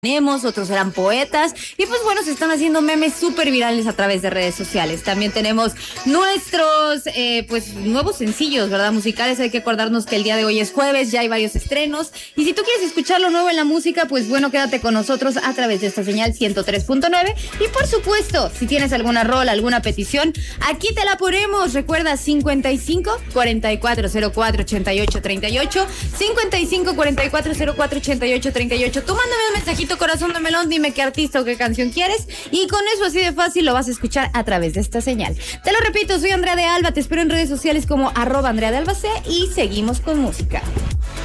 tenemos, otros eran poetas y pues bueno, se están haciendo memes súper virales a través de redes sociales. También tenemos nuestros pues nuevos sencillos, ¿verdad? Musicales. Hay que acordarnos que el día de hoy es jueves, ya hay varios estrenos y si tú quieres escuchar lo nuevo en la música, pues bueno, quédate con nosotros a través de esta señal 103.9 y por supuesto, si tienes alguna rola, alguna petición, aquí te la ponemos. Recuerda 55 44 04 88 38, 55 44 04 88 38. Tú mándame un mensajito, corazón de melón, dime qué artista o qué canción quieres y con eso así de fácil lo vas a escuchar a través de esta señal. Te lo repito, soy Andrea de Alba, te espero en redes sociales como @Andrea de Alba C y seguimos con música.